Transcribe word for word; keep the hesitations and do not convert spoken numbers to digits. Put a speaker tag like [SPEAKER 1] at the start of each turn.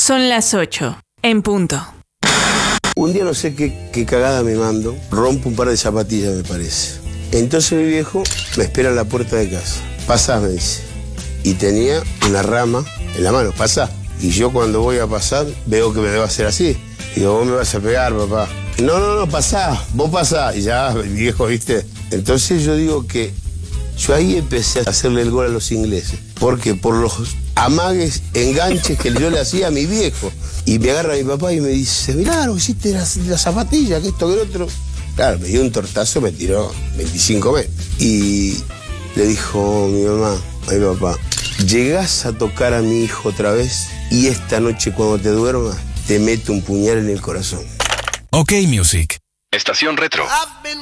[SPEAKER 1] Son las ocho, en punto.
[SPEAKER 2] Un día no sé qué, qué cagada me mando, rompo un par de zapatillas, me parece. Entonces mi viejo me espera en la puerta de casa. Pasá, me dice. Y tenía una rama en la mano, pasá. Y yo cuando voy a pasar, veo que me debo hacer así. Digo, vos me vas a pegar, papá. No, no, no, pasá, vos pasá. Y ya, el viejo, ¿viste? Entonces yo digo que yo ahí empecé a hacerle el gol a los ingleses. ¿Por qué? Por los amagues, enganches que yo le hacía a mi viejo. Y me agarra mi papá y me dice, mirá, lo que hiciste la, la zapatilla, que esto, que el otro. Claro, me dio un tortazo, me tiró veinticinco metros. Y le dijo mi mamá, a mi papá, llegás a tocar a mi hijo otra vez y esta noche cuando te duermas te meto un puñal en el corazón.
[SPEAKER 3] Ok Music. Estación Retro.